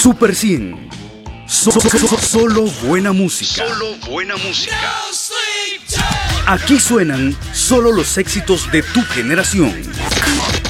Super 100. Solo buena música. Solo buena música. Aquí suenan solo los éxitos de tu generación.